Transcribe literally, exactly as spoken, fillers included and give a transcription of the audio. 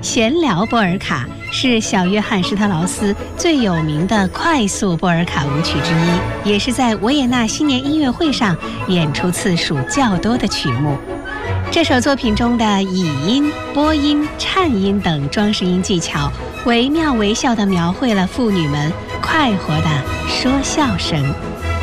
闲聊波尔卡是小约翰施特劳斯最有名的快速波尔卡舞曲之一，也是在维也纳新年音乐会上演出次数较多的曲目。这首作品中的倚音、波音、颤音等装饰音技巧，惟妙惟肖地描绘了妇女们快活的说笑声。